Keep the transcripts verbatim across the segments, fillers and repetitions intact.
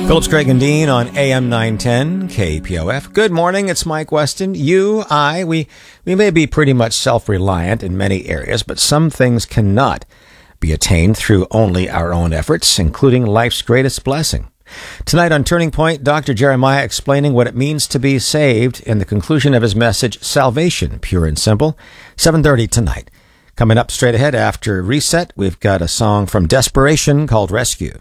Phillips, Craig, and Dean on A M nine ten K P O F. Good morning, it's Mike Weston. You, I, we, we may be pretty much self-reliant in many areas, but some things cannot be attained through only our own efforts, including life's greatest blessing. Tonight on Turning Point, Doctor Jeremiah explaining what it means to be saved in the conclusion of his message, Salvation, Pure and Simple, seven thirty tonight. Coming up straight ahead after Reset, we've got a song from Desperation called Rescue.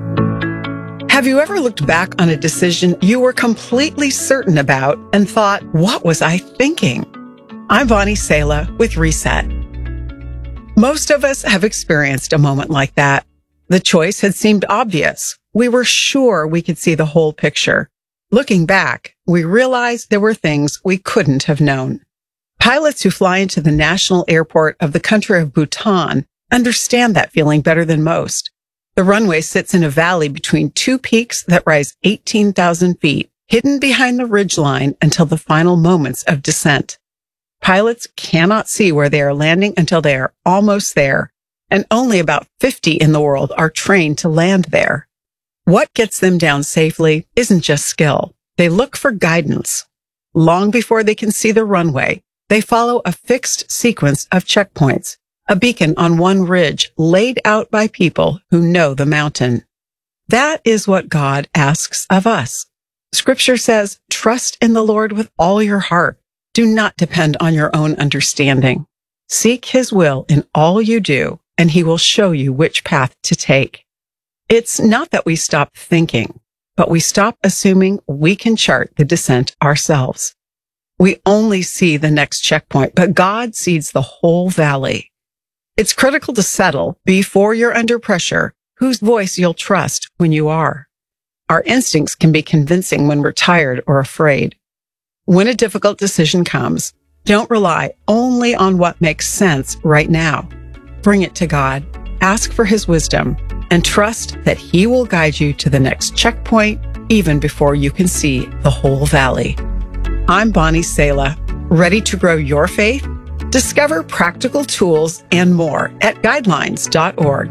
Have you ever looked back on a decision you were completely certain about and thought, what was I thinking? I'm Bonnie Sala with Reset. Most of us have experienced a moment like that. The choice had seemed obvious. We were sure we could see the whole picture. Looking back, we realized there were things we couldn't have known. Pilots who fly into the national airport of the country of Bhutan understand that feeling better than most. The runway sits in a valley between two peaks that rise eighteen thousand feet, hidden behind the ridgeline until the final moments of descent. Pilots cannot see where they are landing until they are almost there, and only about fifty in the world are trained to land there. What gets them down safely isn't just skill. They look for guidance. Long before they can see the runway, they follow a fixed sequence of checkpoints. A beacon on one ridge laid out by people who know the mountain. That is what God asks of us. Scripture says, trust in the Lord with all your heart. Do not depend on your own understanding. Seek his will in all you do, and he will show you which path to take. It's not that we stop thinking, but we stop assuming we can chart the descent ourselves. We only see the next checkpoint, but God sees the whole valley. It's critical to settle before you're under pressure whose voice you'll trust when you are. Our instincts can be convincing when we're tired or afraid. When a difficult decision comes, don't rely only on what makes sense right now. Bring it to God, ask for his wisdom, and trust that he will guide you to the next checkpoint even before you can see the whole valley. I'm Bonnie Sala, ready to grow your faith? Discover practical tools and more at guidelines dot org.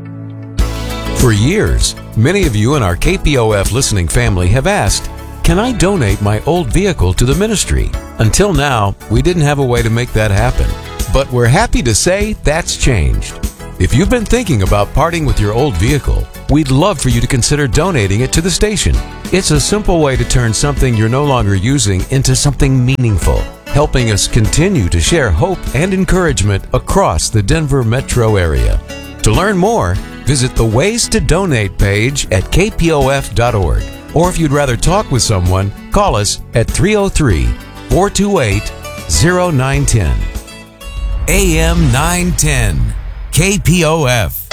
For years, many of you in our K P O F listening family have asked, can I donate my old vehicle to the ministry? Until now, we didn't have a way to make that happen. But we're happy to say that's changed. If you've been thinking about parting with your old vehicle, we'd love for you to consider donating it to the station. It's a simple way to turn something you're no longer using into something meaningful, helping us continue to share hope and encouragement across the Denver metro area. To learn more, visit the Ways to Donate page at K P O F dot org. Or if you'd rather talk with someone, call us at three oh three, four two eight, oh nine one oh. A M nine ten, K P O F.